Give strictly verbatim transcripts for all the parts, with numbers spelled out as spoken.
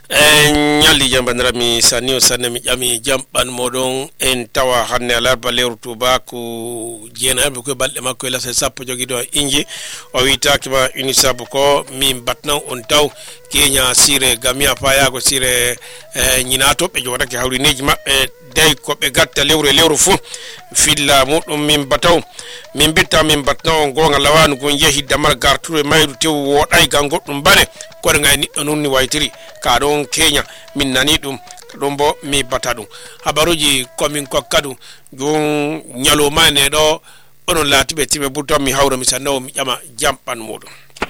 nyalli jambandira mi sanni o sanne mi ƴami jamɓan moɗon en tawa hannde alarba lewru tuba ko jeenaɓe koye balɗe makko e lasa sappo joguiɗo inji o witakima unisabu ko min batnan on taw keña sire gamia payago sire ñinato ɓe jodake hawrineji mabɓe dey koɓe gatta lewru e lewru fuu filla muɗum min bataw min bitta min batna on gonga lawanu gon jeehi damal garturu e mayru tew woɗay gan goɗɗum bane koɗe ngay niɗɗo nun ni waytiri ka ɗon keña min nani ɗum ɗum bo mi bata ɗum habaruji komin kokka ɗum jum ñalowma ne ɗo onon laatiɓe tiɓe ɓurtan mi hawra mi sannawo mi ƴama jamɓan muɗum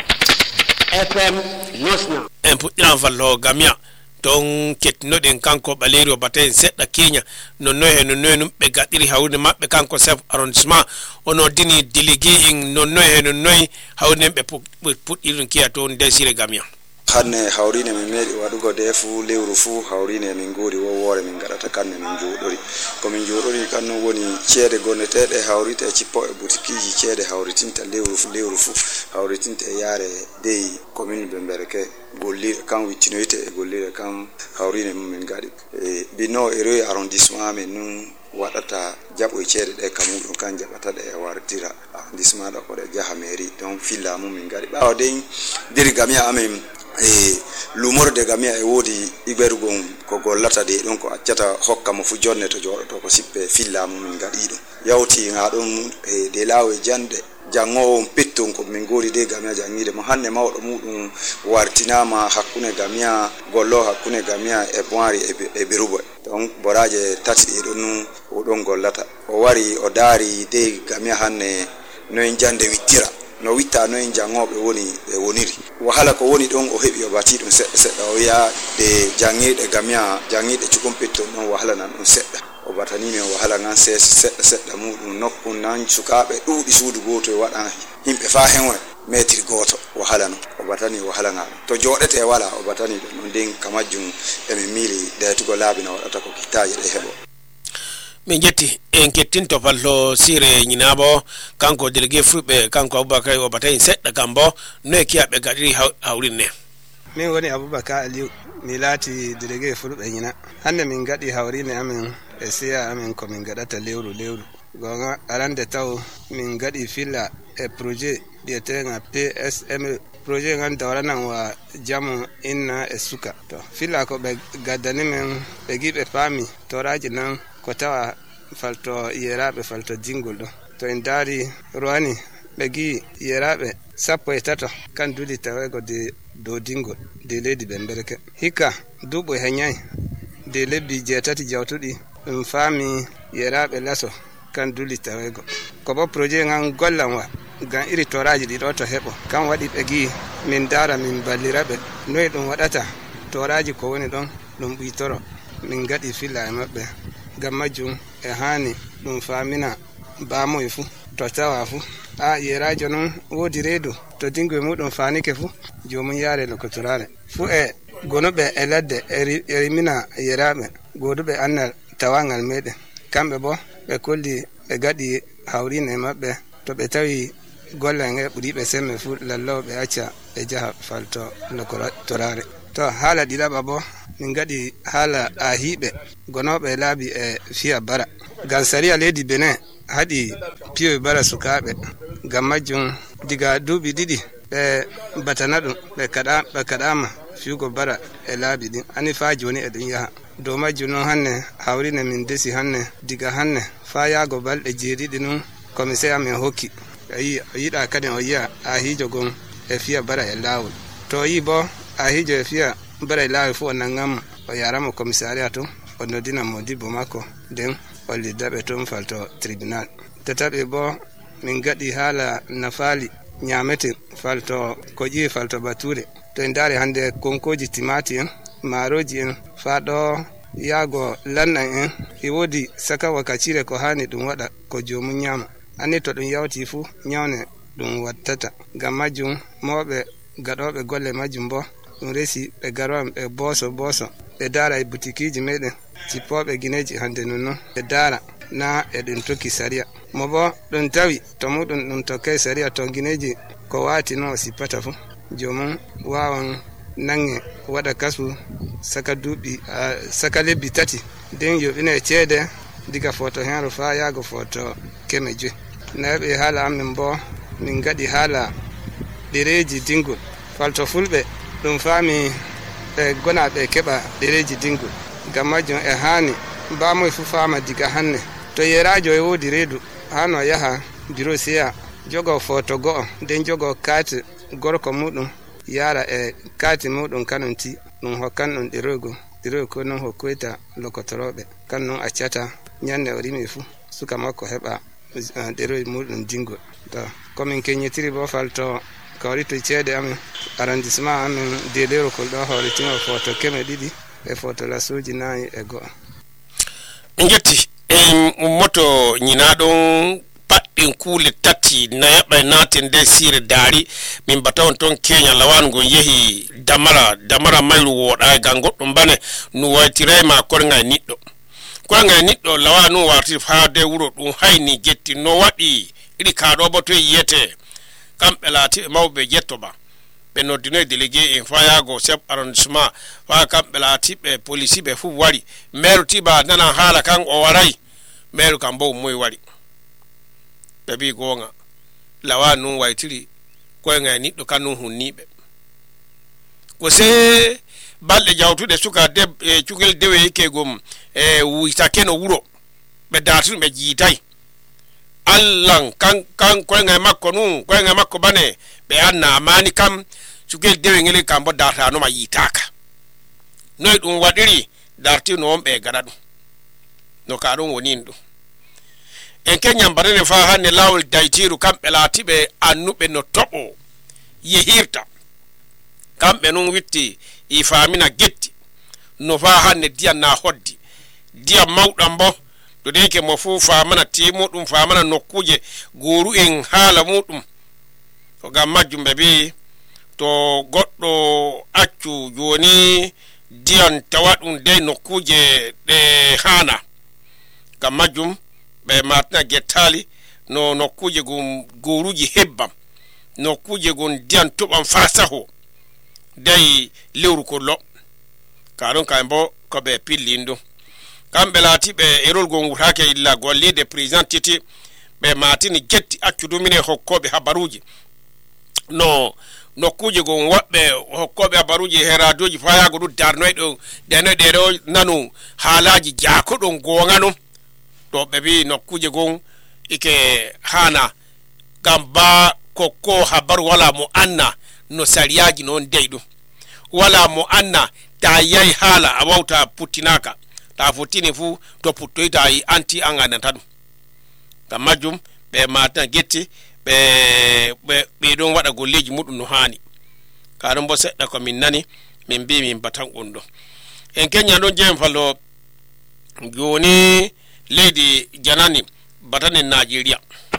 fm nosna en puɗɗiran fallo gamia don kettinoɗen kanko ɓaleri o bataen seɗɗa keña nonno he nonno num ɓe gaɗiri hawrde maɓɓe kanko chef arrondissement ono dini délégué en nonno he nonno hawrden ɓe puɗɗirin kiya toon nder sire gamia hanne hawrine min meeɗi waɗugo de fu lewru fu hawrine min guri wowore min gaɗata kanne min jooɗori komin jooɗori kanno woni ceede gonneteɗe hawrite cippo e butikiji ceede hawritinta lewru fu lewru fu hawritinta e yaare dey commune ɓe mbereke gollire kan wittinoyte e gollire kan hawrine mum min gaɗi e bino e rewi arrondissement men nun waɗata jaɓo e ceede ɗe kamuɗum kan jaɓata ɗe e wartira arrondissement ɗo koɗe jaha mairie donc filla mum min gaɗi ɓawa dey diri gamia amen e lumorde gamia e woodi iɓergon ko gollata de ɗon ko accata hokka mo fu jonne to jooɗoto ko sippe fillamu min gaɗi ɗum yawti ha ɗon e de laawe jande jangowo petton ko min gori de gamia jangide mo hanne mawɗo muɗum wartinama hakkunde gamia gollo hakkunde gamia e boiri e berubo donc boraje tati ɗi ɗon nu o ɗon gollata o wari o daari de gamia hanne noyen jande wittira no witta noyen jangoɓe woni e woniri wahala ko woni ɗon o heɓi o bati ɗum seɗɗa seɗɗa o wiya de jangiɗe gamia jangiɗe cukum petton ɗon wahala nan ɗum seɗɗa o batani men wahala ngan seesi seɗɗa seɗɗa muɗum nokku nan sukaɓe ɗuuɗi suudu goto e waɗa yimɓe fa hen metri goto wahala no o batani wahala ngal to joɗete wala o batani ɗum ɗon nden kamajjum emin miili deytugo laabi no waɗata ko kittaje ɗe heɓo min jetti en kettinto fallo sire ñinabo kanko délégué fulɓe kanko Aboubakar o batayi seɗɗa kam bo noye kiyaɓe gaɗiri hawrinne min woni Aboubakar Aliou mi laati délégué fulɓe ñina hande min gaɗi hawrine amin e siya amin komin gaɗata lewru lewru gonga arande taw min gaɗi filla e projet ɗiyetenga P S M E projet ngan dawranan wa jamu inna e suka to filla ko ɓe gaddani men ɓe giɓe paami toraji nan ko tawa falto yeraɓe falto jingol ɗo to en daari rowani ɓe gi yeraɓe sappo e tato kan duuli tawego de dow dingol de leydi ɓe mbereke hikka duuɓo heñayi de lebbi jeetati jawtuɗi ɗum faami yeraɓe laso kan duuli tawego ko bo projet ngan gollan wa gan iri toraji ɗi ɗo to heɓo kan waɗi ɓe gi min daara min balliraɓe noyi ɗum waɗata toraji ko woni ɗon ɗum ɓuytoro min gaɗi filla e maɓɓe gam majjum e hani ɗum famina bamoye fuu to tawa fuu a yerajo noon woodi reedu to dingoye muɗum fanike fuu jomum yaare lokotorare fuu e gonuɓe e ladde e rimina yeraɓe goduɓe annal tawangal meɗen kamɓe bo ɓe kolli ɓe gaɗi hawrine e maɓɓe to ɓe tawi gollen e ɓuriɓe semme fuu lallaw ɓe acca ɓe jaha falto lokotorare to haala ɗiɗaɓa bo min gaɗi haala a hiiɓe gonoɓe laabi e fiya bara gam sariya leydi benin haɗi piyoye bara sukaɓe gam majjum diga duuɓi ɗiɗi ɓe batana ɗum ɓe kaɗa ɓe kaɗama fiyugo bara e laabi ɗin ani fa joni eɗum yaha dow majjum noon hanne hawrine min desi hanne diga hanne fa yaago balɗe jeeɗiɗi nun commissaire amen hokki ayi o yiɗa kadi o yiya a hiijo gon e fiya bara e laawol to o yi bo a hiijo e fiya bara e laawol fuu o nangam o yaramo commissariat to o noddina modibbo makko nden o liddaɓe toon falto tribunal tataɓe bo min gaɗi haala nafaali ñamete falto ko ƴiwi falto bature to en daari hande konkoji timati en maaroji en faa ɗo yaago lanɗan en e woodi saka wakkacire ko hani ɗum waɗa ko jomum ñaama anni to ɗum yawti fuu ñawne ɗum wattata ngam majjum mawɓe gaɗoɓe golle majjum bo ɗum resi ɓe garoan ɓe booso booso ɓe daara e butikiji meɗen cippoɓe guineji hande nonnon ɓe daara na e ɗum tokki sariya mo bo ɗum tawi to muɗum ɗum tokkay sariya to guineji ko waati noon o sippata fuu jomum wawan nange waɗa kasu saka duuɓi saka lebbi tati nden yoɓine ceede diga foto hen fa yaago foto keme joyi naɓe haala amin bo min gaɗi haala ɗereji dingol falto fulɓe ɗum faami ɓe gona ɓe keɓa ɗereji dingol ngam majjum e haani mbamoye fu faama diga hanne to yerajo e woodi reedu hano yaha biro siya jogo foto go'o nden jogo kati gorko muɗum yara e kati muɗum kanon ti ɗum hokkan ɗum ɗerogo ɗerogo ko non hokkoyta lokotoroɓe kan non accata ñande o rimi fu suka makko heɓa ɗeroji muɗum dingol to komin keñitiri bo falto kawrito ceede amin arrondissement amin de lerokol ɗo hawritima foto keme ɗiɗi e foto lasuji nayi e go'o min jetti en ummoto ñinaɗon paɗɗin kuule tati na yaɓa naten nde sire daari min batawon ton keña lawango yehi damara damara mayru woɗa gan goɗɗum bane nu waytirayma korga niɗɗo korga niɗɗo lawa nu warti faade wuro ɗum hayni jetti no waɗi iɗi kaɗo bo to yiyete kamɓe laati ɓe mawɓe jetto ba ɓe noddinoye délégué en fayago chef arrondissement fa kamɓe laati ɓe police ɓe fof wari maire tiba nana haala kan o waray maire kam bo moye wari ɓe mbi gonga lawa nun waytiri koyga niɗɗo kan nun hunniɓe ko se balɗe jawtuɗe suka deb e cugel dewe yikkegom e wuytake no wuro ɓe dartino ɓe jiitay allah kan kan koyga makko nun koyga makko bane ɓe anna amani kam cugel dewe ngel kam bo dartanoma yitaka noy ɗum waɗiri dartino on ɓe gaɗa ɗum no ka ɗum wonin ɗum en keñam banane fa hanne lawol daytiru kamɓe laatiɓe annuɓe no toɓo yehirta kamɓe nun witti i famina getti no fa hanne diyam na hoddi diyam mawɗam bo to deke mo fu famana timuɗum famana nokkuje goru en haala muɗum to gam majjum ɓe bi to goɗɗo accu joni diyam tawa ɗum de nokkuje ɗe hana gam majjum ɓe matna gettali no nokkuje gon goruji hebbam nokkuje gon diyam toɓam fasaho dey lewru kollo ka ɗon kay bo ko ɓe pillin ɗum kamɓe laati ɓe erol gon wurtake illa gollide président titi ɓe matini jetti accudumine hokkoɓe habaruji no nokkuje gon woɓɓe hokkoɓe habaruji he radioji fayago ɗum darnoyɗo denoyɗe ɗo nanu haalaji jakoɗon gonga non to ɓe wi nokkuje gon ike hana gam ba kokko habaru wala mo anna no sariyaji noon dey ɗum wala mo anna ta yahi haala a wawta puttinaka ta futtini fu to puttoyta yi anti an andanta ɗum gam majjum ɓe matna getti ɓe ɓe ɓe ɗon waɗa golleji muɗum no hani kaɗum bo seɗɗa ko min nani min mbi min batan on ɗo en keña ɗon jeem fallo joni leydi janani batane Nigeria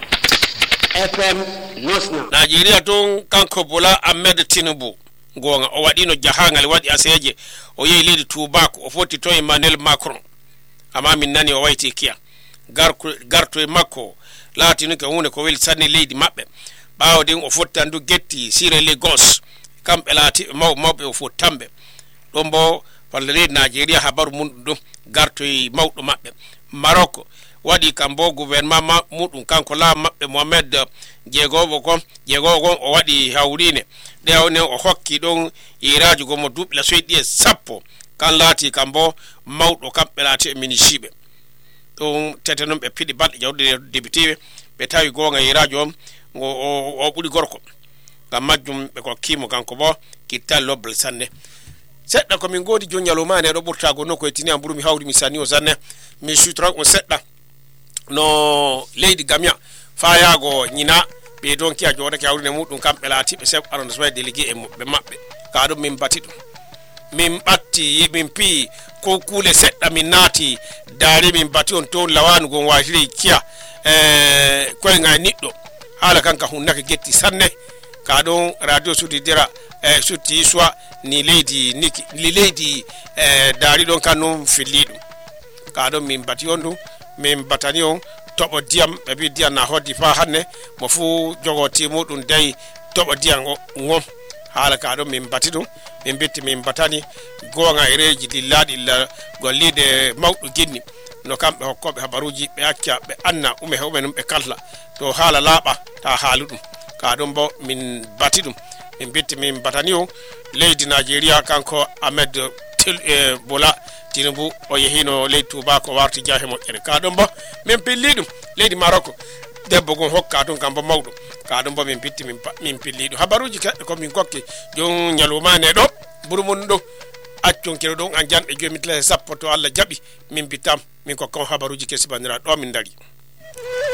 F M Nosna Nigeria ton kanko Bola Ahmed Tinubu gonga o waɗino jahangal waɗi aseje o yehi leydi Tubako o foti to Emmanuel Macron amma min nani o wayti kiya garto e makko laatino ko hunde ko weli sanni leydi maɓɓe ɓawo den o fottandu getti sire Lagos kamɓe laati maw mawɓe o fottamɓe ɗon bo falle leydi Nigeria habaru mum ɗum garto e mawɗo maɓɓe Maroc waɗi kambo gouvernement muɗum kanko la maɓɓe Mohamed jeegowo kon jeegowo kon o waɗi hawrine ɗe one o hokki ɗon iraji gomo duuɓi lasoyɗi e sappo kan laati kambo mawɗo kamɓe laati e minisiɓe ɗum tete noon ɓe piɗi balɗe jawɗe député ɓe tawi gonga iraji on o ɓuuri gorko gam majjum ɓe kokkimo kanko bo kittal lobbal sanne seɗɗa komin godi joni ñalowmane ɗo ɓurtago nokko e tini am ɓuuri mi hawri mi sanni o sanne mi sutran on seɗɗa no leydi Gamia fayago ñina ɓe don kiya jodake hawrine muɗum kamɓe laatiɓe chef arrondissement délégué e ɓe maɓɓe ka ɗum min bati ɗum min ɓatti min pi ko kuule seɗɗa min naati daari min bati on toon lawanu gon watiri kiya e koyga niɗɗo haala kanka hunnake getti sanne ka ɗon radio suttidira e sutti soit ni leydi niki ni leydi e daari ɗon kan non filli ɗum ka ɗon min bati on ɗum min batani on toɓo diyam ɓe mbi diyam na hoddi fa hanne mo fu jogo timuɗum dey toɓo diyam gon haala ka ɗon min bati ɗum min bitti min batani gonga ereji dillaɗi la gollide mawɗo ginni no kamɓe hokkoɓe habaruji ɓe acca ɓe anna ume hewɓe num ɓe kalta to haala laaɓa ta haalu ɗum ka ɗum bo min bati ɗum min bitti min batani o leydi Nigeria kanko Ahmed e Bola Tinubu o yehino leydi Touba ko warti jaahe moƴƴere ka ɗum bo min pilli ɗum leydi Maroko debbo gon hokka ɗum kam bo mawɗo ka ɗum bo min bitti min min pilli ɗum habaruji keɗɗe ko min kokki jon ñalumane ɗo ɓuru mun ɗo acconkere ɗon an janɗe jomi tele sappo to Allah jaɓi min bittam min kokkam habaruji kesi bandira ɗo min dari